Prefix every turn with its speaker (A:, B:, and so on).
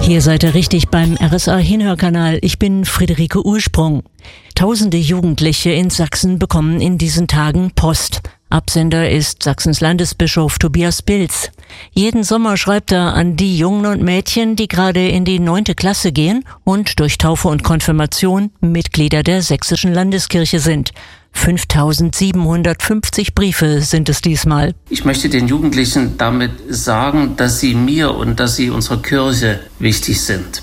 A: Hier seid ihr richtig beim RSA-Hinhörkanal. Ich bin Friederike Ursprung. Tausende Jugendliche in Sachsen bekommen in diesen Tagen Post. Absender ist Sachsens Landesbischof Tobias Bilz. Jeden Sommer schreibt er an die Jungen und Mädchen, die gerade in die 9. Klasse gehen und durch Taufe und Konfirmation Mitglieder der Sächsischen Landeskirche sind. 5.750 Briefe sind es diesmal.
B: Ich möchte den Jugendlichen damit sagen, dass sie mir und dass sie unserer Kirche wichtig sind.